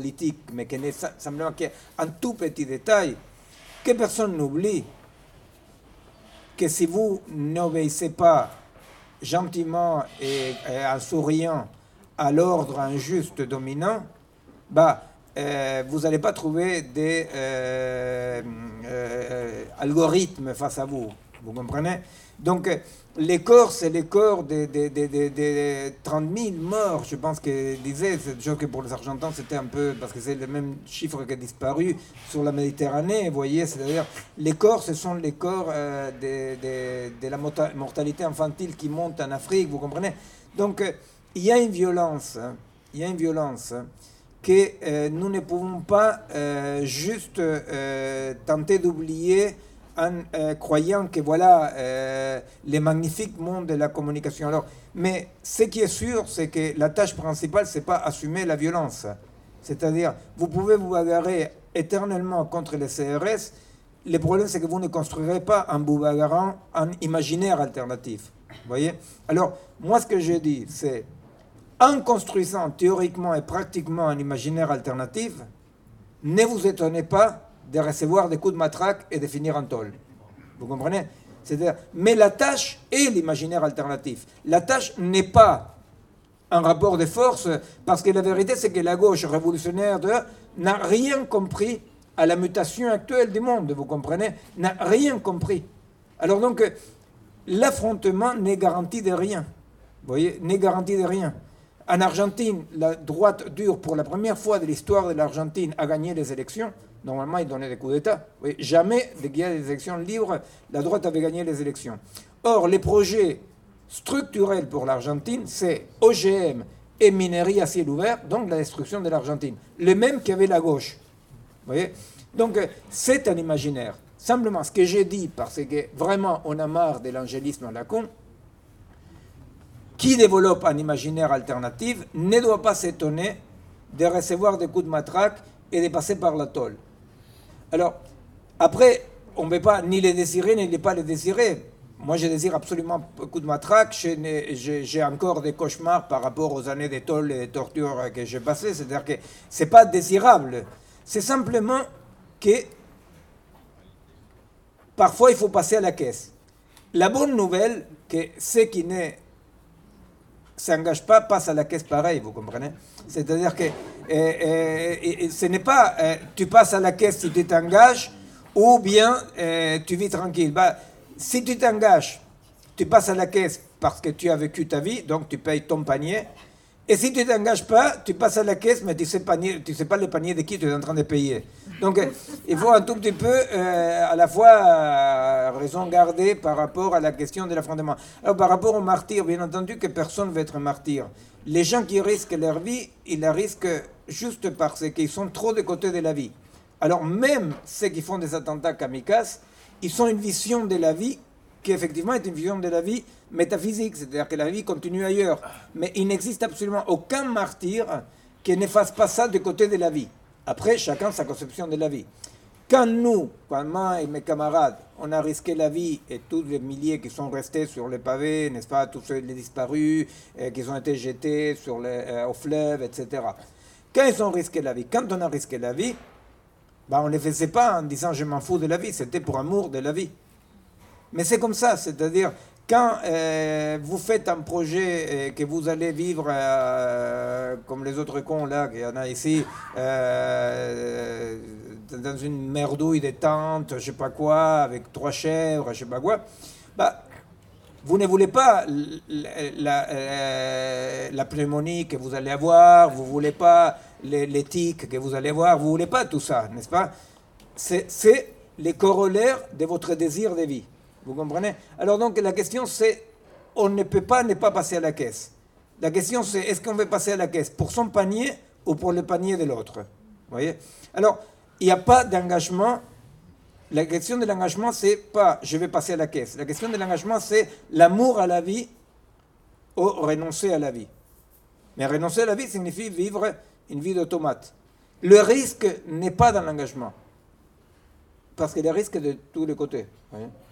politique, mais qui n'est simplement qu'un tout petit détail, que personne n'oublie que si vous n'obéissez pas gentiment et en souriant à l'ordre injuste dominant, vous n'allez pas trouver des algorithmes face à vous. Vous comprenez? Donc, les corps, c'est les corps des 30 000 morts, je pense que disait, c'est chose que pour les Argentins, c'était un peu, parce que c'est le même chiffre qui a disparu sur la Méditerranée, vous voyez, c'est-à-dire, les corps, ce sont les corps de la mortalité infantile qui monte en Afrique, vous comprenez? Donc, il y a une violence, que nous ne pouvons pas juste tenter d'oublier en croyant que voilà les magnifiques mondes de la communication. Alors, mais ce qui est sûr, c'est que la tâche principale, c'est pas assumer la violence. C'est-à-dire, vous pouvez vous bagarrer éternellement contre les CRS. Le problème, c'est que vous ne construirez pas en vous bagarrant un imaginaire alternatif. Vous voyez? Alors, moi, ce que je dis, c'est en construisant théoriquement et pratiquement un imaginaire alternatif, ne vous étonnez pas de recevoir des coups de matraque et de finir en tôle. Vous comprenez? C'est-à-dire, mais la tâche est l'imaginaire alternatif. La tâche n'est pas un rapport de force, parce que la vérité, c'est que la gauche révolutionnaire n'a rien compris à la mutation actuelle du monde, vous comprenez? N'a rien compris. Alors donc, l'affrontement n'est garanti de rien. Vous voyez? N'est garanti de rien. En Argentine, la droite dure, pour la première fois de l'histoire de l'Argentine, a gagné les élections. Normalement, il donnait des coups d'État. Oui, jamais, dès qu'il y a des élections libres, la droite avait gagné les élections. Or, les projets structurels pour l'Argentine, c'est OGM et minerie à ciel ouvert, donc la destruction de l'Argentine. Le même qu'avait la gauche. Vous voyez? Donc, c'est un imaginaire. Simplement, ce que j'ai dit, parce que vraiment, on a marre de l'angélisme à la con, qui développe un imaginaire alternatif ne doit pas s'étonner de recevoir des coups de matraque et de passer par la tôle. Alors, après, on ne peut pas ni les désirer, ni ne pas les désirer. Moi, je désire absolument beaucoup de matraque. J'ai encore des cauchemars par rapport aux années de tôle et de torture que j'ai passées. C'est-à-dire que ce n'est pas désirable. C'est simplement que parfois, il faut passer à la caisse. La bonne nouvelle, que ceux qui ne s'engagent pas passent à la caisse pareil, vous comprenez? C'est-à-dire que ce n'est pas tu passes à la caisse si tu t'engages ou bien tu vis tranquille. Si tu t'engages, tu passes à la caisse parce que tu as vécu ta vie, donc tu payes ton panier. Et si tu ne t'engages pas, tu passes à la caisse, mais tu ne sais pas le panier de qui tu es en train de payer. Donc il faut un tout petit peu à la fois raison garder par rapport à la question de l'affrontement. Alors par rapport aux martyrs, bien entendu que personne ne veut être martyr. Les gens qui risquent leur vie, ils la risquent juste parce qu'ils sont trop de côté de la vie. Alors même ceux qui font des attentats kamikazes, ils ont une vision de la vie qui effectivement est une vision de la vie métaphysique, c'est-à-dire que la vie continue ailleurs. Mais il n'existe absolument aucun martyr qui ne fasse pas ça du côté de la vie. Après, chacun sa conception de la vie. Quand nous, quand moi et mes camarades, on a risqué la vie, et tous les milliers qui sont restés sur les pavés, n'est-ce pas, tous les disparus, qui ont été jetés au fleuve, etc. Quand ils ont risqué la vie, quand on a risqué la vie, on ne le faisait pas en disant je m'en fous de la vie, c'était pour amour de la vie. Mais c'est comme ça, c'est-à-dire quand vous faites un projet que vous allez vivre comme les autres cons là, qu'il y en a ici, dans une merdouille de tente, je sais pas quoi, avec 3 chèvres, je sais pas quoi, vous ne voulez pas la pneumonie que vous allez avoir, vous ne voulez pas les tics que vous allez avoir, vous ne voulez pas tout ça, n'est-ce pas? C'est les corollaires de votre désir de vie. Vous comprenez? Alors donc la question c'est, on ne peut pas ne pas passer à la caisse. La question c'est, est-ce qu'on veut passer à la caisse pour son panier ou pour le panier de l'autre? Vous voyez? Alors, il n'y a pas d'engagement. La question de l'engagement, c'est pas je vais passer à la caisse. La question de l'engagement, c'est l'amour à la vie ou renoncer à la vie. Mais renoncer à la vie signifie vivre une vie d'automate. Le risque n'est pas dans l'engagement. Parce qu'il y a des risques de tous les côtés. Vous voyez?